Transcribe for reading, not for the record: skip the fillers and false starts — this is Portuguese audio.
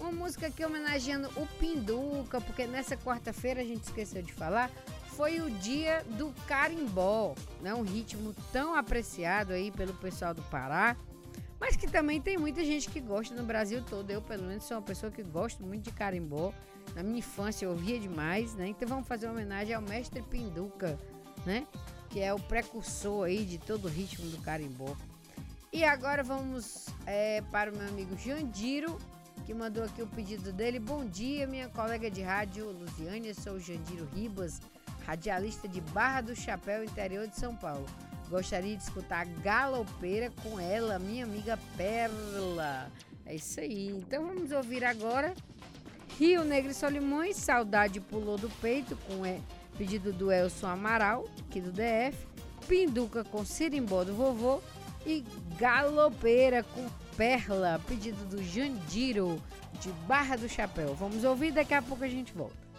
Uma música aqui homenageando o Pinduca, porque nessa quarta-feira, a gente esqueceu de falar, foi o dia do carimbó, né? Um ritmo tão apreciado aí pelo pessoal do Pará, mas que também tem muita gente que gosta no Brasil todo. Eu, pelo menos, sou uma pessoa que gosto muito de carimbó. Na minha infância eu ouvia demais, né? Então vamos fazer uma homenagem ao mestre Pinduca, né? Que é o precursor aí de todo o ritmo do carimbó. E agora vamos para o meu amigo Jandiro, que mandou aqui o pedido dele. Bom dia, minha colega de rádio Luziane, eu sou o Jandiro Ribas, radialista de Barra do Chapéu, interior de São Paulo. Gostaria de escutar Galopeira com ela, minha amiga Perla. É isso aí. Então vamos ouvir agora Rio Negro e Solimões, Saudade Pulou do Peito, com pedido do Elson Amaral, aqui do DF. Pinduca com Sirimbó do Vovô. E Galopeira com Perla, pedido do Jandiro, de Barra do Chapéu. Vamos ouvir, daqui a pouco a gente volta.